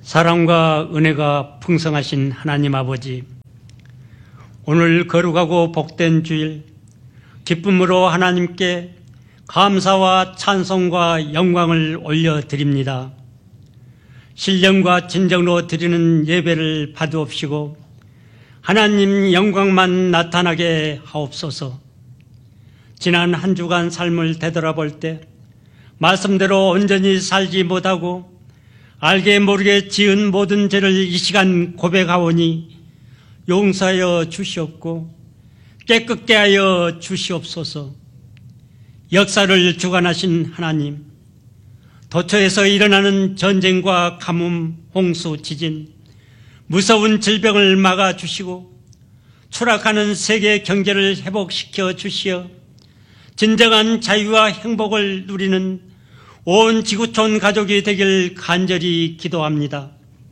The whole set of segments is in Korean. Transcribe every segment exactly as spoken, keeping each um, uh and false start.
사랑과 은혜가 풍성하신 하나님 아버지, 오늘 거룩하고 복된 주일 기쁨으로 하나님께 감사와 찬송과 영광을 올려드립니다. 신령과 진정으로 드리는 예배를 받으옵시고 하나님 영광만 나타나게 하옵소서. 지난 한 주간 삶을 되돌아볼 때 말씀대로 온전히 살지 못하고 알게 모르게 지은 모든 죄를 이 시간 고백하오니 용서하여 주시옵고 깨끗게 하여 주시옵소서. 역사를 주관하신 하나님, 도처에서 일어나는 전쟁과 가뭄, 홍수, 지진, 무서운 질병을 막아주시고 추락하는 세계 경제를 회복시켜 주시어 진정한 자유와 행복을 누리는 온 지구촌 가족이 되길 간절히 기도합니다.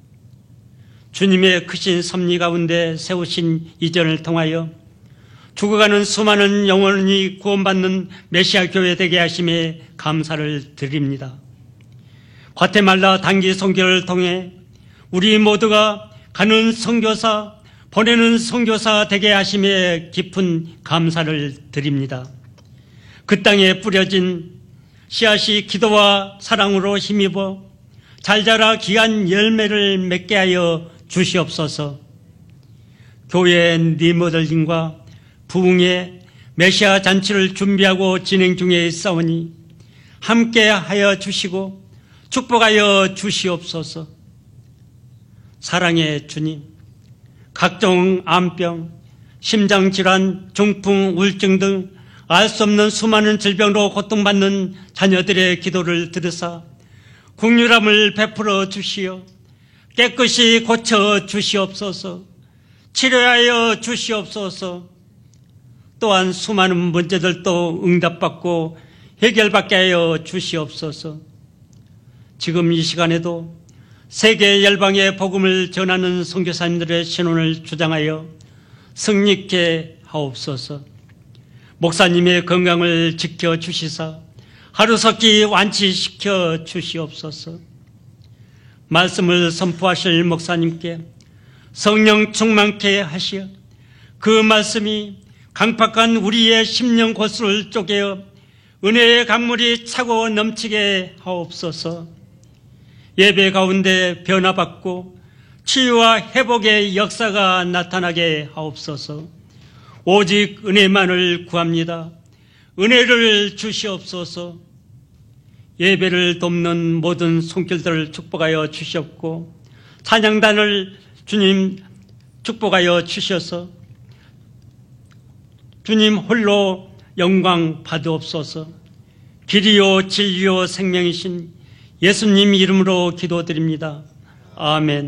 주님의 크신 섭리 가운데 세우신 이전을 통하여 죽어가는 수많은 영혼이 구원받는 메시아 교회 되게 하심에 감사를 드립니다. 과테말라 단기 선교를 통해 우리 모두가 가는 선교사, 보내는 선교사 되게 하심에 깊은 감사를 드립니다. 그 땅에 뿌려진 씨앗이 기도와 사랑으로 힘입어 잘 자라 귀한 열매를 맺게 하여 주시옵소서. 교회 리모델링과 부흥의 메시아 잔치를 준비하고 진행 중에 있사오니 함께 하여 주시고 축복하여 주시옵소서. 사랑의 주님, 각종 암병, 심장질환, 중풍, 우울증 등 알 수 없는 수많은 질병으로 고통받는 자녀들의 기도를 들으사 긍휼함을 베풀어 주시어 깨끗이 고쳐 주시옵소서. 치료하여 주시옵소서. 또한 수많은 문제들도 응답받고 해결받게 하여 주시옵소서. 지금 이 시간에도 세계 열방의 복음을 전하는 선교사님들의 신원을 주장하여 승리케 하옵소서. 목사님의 건강을 지켜주시사 하루속히 완치시켜 주시옵소서. 말씀을 선포하실 목사님께 성령 충만케 하시어 그 말씀이 강팍한 우리의 심령 고수를 쪼개어 은혜의 강물이 차고 넘치게 하옵소서. 예배 가운데 변화받고 치유와 회복의 역사가 나타나게 하옵소서. 오직 은혜만을 구합니다. 은혜를 주시옵소서. 예배를 돕는 모든 손길들을 축복하여 주시옵고 찬양단을 주님 축복하여 주셔서 주님 홀로 영광 받으옵소서. 길이요 진리요 생명이신 예수님 이름으로 기도드립니다. 아멘.